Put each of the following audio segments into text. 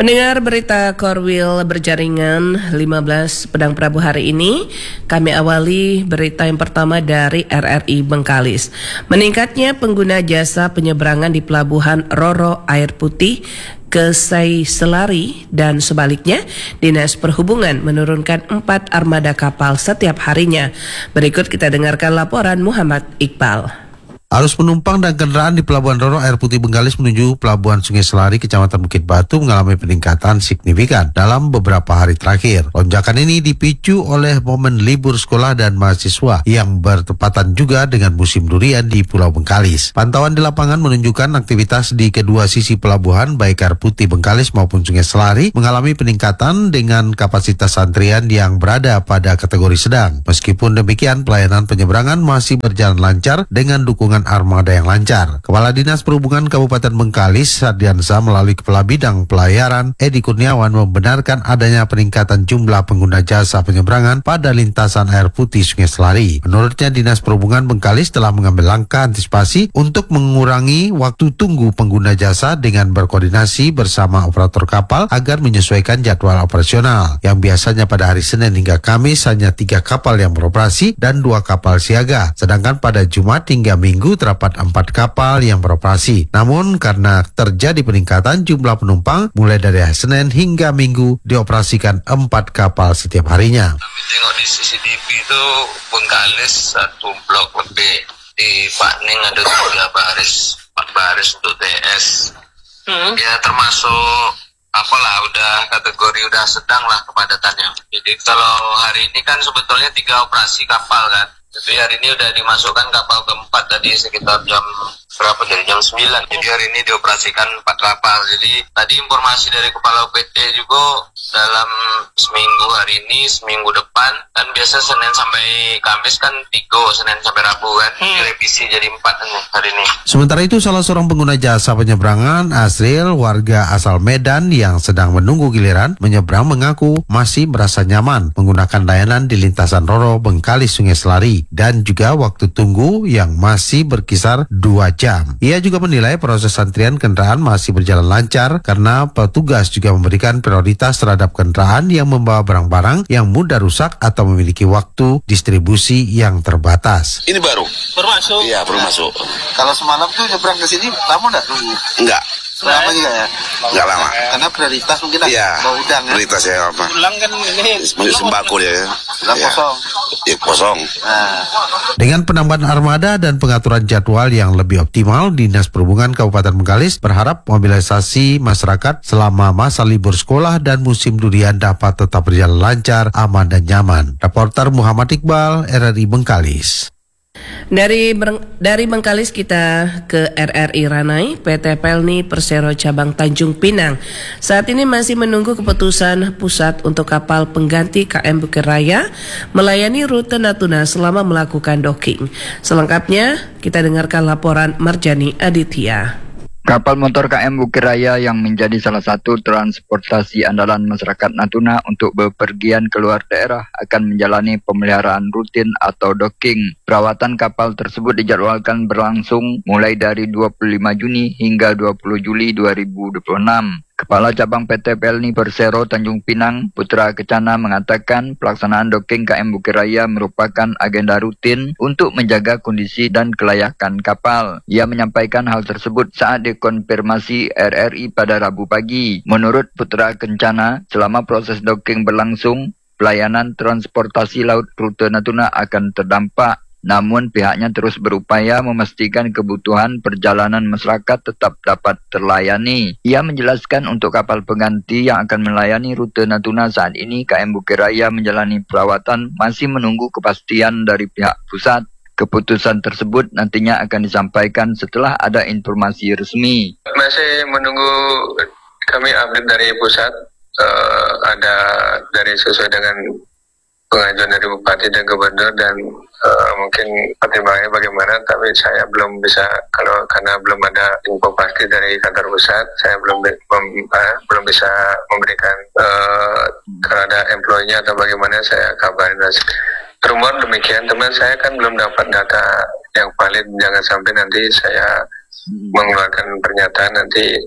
Pendengar berita Korwil berjaringan 15 Pedang Prabu hari ini, kami awali berita yang pertama dari RRI Bengkalis. Meningkatnya pengguna jasa penyeberangan di Pelabuhan Roro Air Putih ke Selari dan sebaliknya, Dinas Perhubungan menurunkan 4 armada kapal setiap harinya. Berikut kita dengarkan laporan Muhammad Iqbal. Arus penumpang dan kendaraan di Pelabuhan Roro Air Putih Bengkalis menuju Pelabuhan Sungai Selari, Kecamatan Bukit Batu mengalami peningkatan signifikan dalam beberapa hari terakhir. Lonjakan ini dipicu oleh momen libur sekolah dan mahasiswa yang bertepatan juga dengan musim durian di Pulau Bengkalis. Pantauan di lapangan menunjukkan aktivitas di kedua sisi pelabuhan, baik Air Putih Bengkalis maupun Sungai Selari, mengalami peningkatan dengan kapasitas antrian yang berada pada kategori sedang. Meskipun demikian, pelayanan penyeberangan masih berjalan lancar dengan dukungan armada yang lancar. Kepala Dinas Perhubungan Kabupaten Bengkalis, Sardiansa, melalui Kepala Bidang Pelayaran, Edi Kurniawan, membenarkan adanya peningkatan jumlah pengguna jasa penyeberangan pada lintasan Air Putih Sungai Selari. Menurutnya, Dinas Perhubungan Bengkalis telah mengambil langkah antisipasi untuk mengurangi waktu tunggu pengguna jasa dengan berkoordinasi bersama operator kapal agar menyesuaikan jadwal operasional. Yang biasanya pada hari Senin hingga Kamis hanya 3 kapal yang beroperasi dan 2 kapal siaga. Sedangkan pada Jumat hingga Minggu terdapat 4 kapal yang beroperasi. Namun karena terjadi peningkatan jumlah penumpang, mulai dari hari Senin hingga Minggu dioperasikan 4 kapal setiap harinya. Kami tengok di CCTV itu Bengkalis 1 blok lebih. Di Pak Ning ada 3 baris, 4 baris untuk TS. Ya termasuk udah kategori udah sedang lah kepadatannya. Jadi kalau hari ini kan sebetulnya 3 operasi kapal kan. Jadi hari ini udah dimasukkan kapal keempat tadi sekitar jam berapa, dari jam 9. Jadi hari ini dioperasikan 4 kapal. Jadi tadi informasi dari Kepala UPT juga dalam seminggu hari ini, seminggu depan, kan biasa Senin sampai Kamis kan 3, Senin sampai Rabu kan, direvisi jadi 4 hari ini. Sementara itu, salah seorang pengguna jasa penyeberangan, Asril, warga asal Medan yang sedang menunggu giliran menyeberang, mengaku masih merasa nyaman menggunakan layanan di lintasan Roro Bengkalis Sungai Selari dan juga waktu tunggu yang masih berkisar 2 jam. Ia juga menilai proses antrian kendaraan masih berjalan lancar karena petugas juga memberikan prioritas terhadap kendaraan yang membawa barang-barang yang mudah rusak atau memiliki waktu distribusi yang terbatas. Ini baru Masuk? Iya, baru masuk. Kalau semalam tuh nyebrang ke sini lama enggak tunggu? Enggak. Lama juga ya? Enggak lama. Karena prioritas mungkin Iya. bawa udang ya? Prioritas ya apa? Pulang kan ini Sembako dia. Sudah Iya. kosong. Ya, kosong. Nah, Dengan penambahan armada dan pengaturan jadwal yang lebih optimal, Dinas Perhubungan Kabupaten Bengkalis berharap mobilisasi masyarakat selama masa libur sekolah dan musim durian dapat tetap berjalan lancar, aman dan nyaman. Reporter Muhammad Iqbal, RRI Bengkalis. Dari Bengkalis kita ke RRI Ranai. PT Pelni Persero Cabang Tanjung Pinang saat ini masih menunggu keputusan pusat untuk kapal pengganti KM Bukit Raya melayani rute Natuna selama melakukan docking. Selengkapnya kita dengarkan laporan Marjani Aditya. Kapal motor KM Bukit Raya yang menjadi salah satu transportasi andalan masyarakat Natuna untuk bepergian keluar daerah akan menjalani pemeliharaan rutin atau docking. Perawatan kapal tersebut dijadwalkan berlangsung mulai dari 25 Juni hingga 20 Juli 2026. Kepala Cabang PT Pelni Persero Tanjung Pinang, Putra Kencana, mengatakan pelaksanaan docking KM Bukit Raya merupakan agenda rutin untuk menjaga kondisi dan kelayakan kapal. Ia menyampaikan hal tersebut saat dikonfirmasi RRI pada Rabu pagi. Menurut Putra Kencana, selama proses docking berlangsung, pelayanan transportasi laut rute Natuna akan terdampak. Namun pihaknya terus berupaya memastikan kebutuhan perjalanan masyarakat tetap dapat terlayani. Ia menjelaskan untuk kapal pengganti yang akan melayani rute Natuna saat ini KM Bukit Raya menjalani perawatan masih menunggu kepastian dari pihak pusat. Keputusan tersebut nantinya akan disampaikan setelah ada informasi resmi. Masih menunggu kami update dari pusat, ada dari sesuai dengan pengajuan dari Bupati dan Gubernur dan mungkin pertimbangannya bagaimana, tapi saya belum bisa, karena belum ada info pasti dari kantor pusat, saya belum bisa memberikan kalau ada employee-nya atau bagaimana saya kabarin. Rumor demikian, teman saya kan belum dapat data yang valid, jangan sampai nanti saya mengeluarkan pernyataan nanti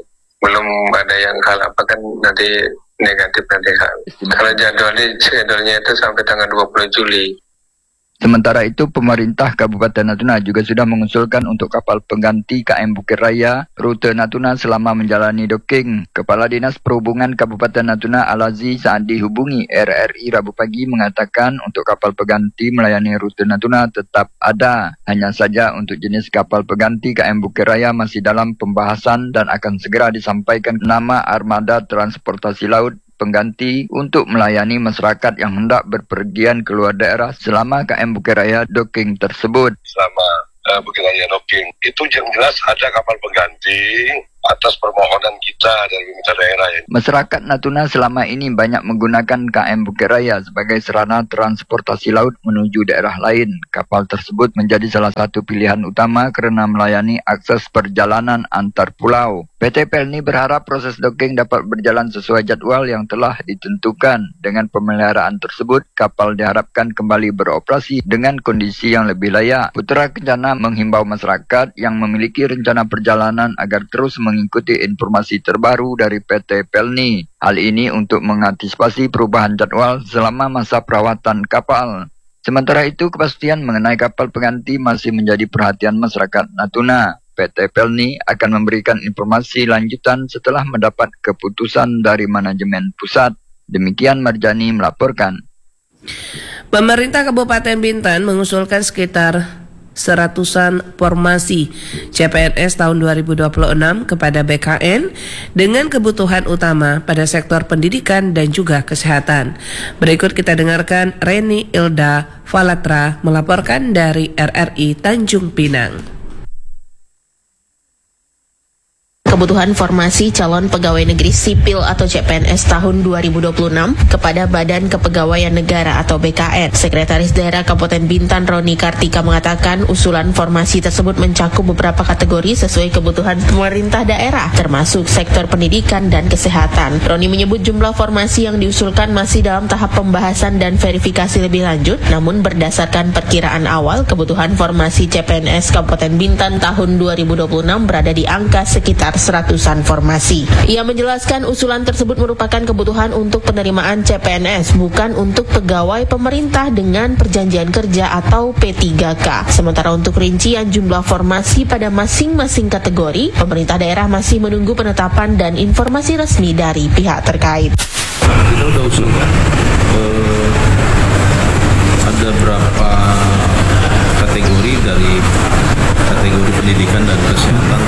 belum ada yang hal apa kan nanti negatif nanti hal. Kalau jadwalnya itu sampai tanggal 20 Juli. Sementara itu, pemerintah Kabupaten Natuna juga sudah mengusulkan untuk kapal pengganti KM Bukit Raya rute Natuna selama menjalani docking. Kepala Dinas Perhubungan Kabupaten Natuna Al-Aziz saat dihubungi RRI Rabu pagi mengatakan untuk kapal pengganti melayani rute Natuna tetap ada. Hanya saja untuk jenis kapal pengganti KM Bukit Raya masih dalam pembahasan dan akan segera disampaikan nama armada transportasi laut pengganti untuk melayani masyarakat yang hendak berpergian keluar daerah selama KM Bukit Raya docking tersebut. Selama Bukit Raya docking itu yang jelas ada kapal pengganti atas permohonan kita dari pemerintah daerah. Masyarakat Natuna selama ini banyak menggunakan KM Bukit Raya sebagai sarana transportasi laut menuju daerah lain. Kapal tersebut menjadi salah satu pilihan utama karena melayani akses perjalanan antar pulau. PT Pelni berharap proses docking dapat berjalan sesuai jadwal yang telah ditentukan. Dengan pemeliharaan tersebut, kapal diharapkan kembali beroperasi dengan kondisi yang lebih layak. Putra Kencana menghimbau masyarakat yang memiliki rencana perjalanan agar terus mengikuti informasi terbaru dari PT Pelni. Hal ini untuk mengantisipasi perubahan jadwal selama masa perawatan kapal. Sementara itu, kepastian mengenai kapal pengganti masih menjadi perhatian masyarakat Natuna. PT Pelni akan memberikan informasi lanjutan setelah mendapat keputusan dari manajemen pusat. Demikian Marjani melaporkan. Pemerintah Kabupaten Bintan mengusulkan sekitar 100-an formasi CPNS tahun 2026 kepada BKN dengan kebutuhan utama pada sektor pendidikan dan juga kesehatan. Berikut kita dengarkan Reni Ilda Falatra melaporkan dari RRI Tanjung Pinang. Kebutuhan formasi calon pegawai negeri sipil atau CPNS tahun 2026 kepada Badan Kepegawaian Negara atau BKN. Sekretaris Daerah Kabupaten Bintan Roni Kartika mengatakan usulan formasi tersebut mencakup beberapa kategori sesuai kebutuhan pemerintah daerah, termasuk sektor pendidikan dan kesehatan. Roni menyebut jumlah formasi yang diusulkan masih dalam tahap pembahasan dan verifikasi lebih lanjut, namun berdasarkan perkiraan awal, kebutuhan formasi CPNS Kabupaten Bintan tahun 2026 berada di angka sekitar 100-an formasi. Ia menjelaskan usulan tersebut merupakan kebutuhan untuk penerimaan CPNS, bukan untuk pegawai pemerintah dengan perjanjian kerja atau P3K. Sementara untuk rincian jumlah formasi pada masing-masing kategori, pemerintah daerah masih menunggu penetapan dan informasi resmi dari pihak terkait. Kita sudah usulkan ada berapa kategori dari kategori pendidikan dan kesehatan